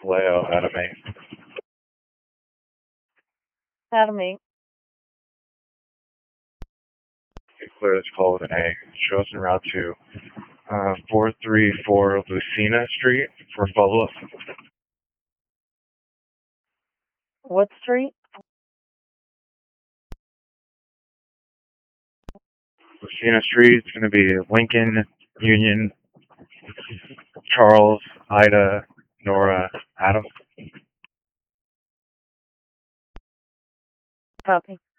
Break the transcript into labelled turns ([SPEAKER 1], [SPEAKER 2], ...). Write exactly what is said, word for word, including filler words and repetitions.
[SPEAKER 1] Leo, Adam eight.
[SPEAKER 2] Adam eight.
[SPEAKER 1] Clear this call with an A. Show us in Route two. Uh, four three four Lucina Street for follow-up.
[SPEAKER 2] What street?
[SPEAKER 1] Lucina Street, it's going to be Lincoln, Union, Charles, Ida, Nora, Adam.
[SPEAKER 2] Copy.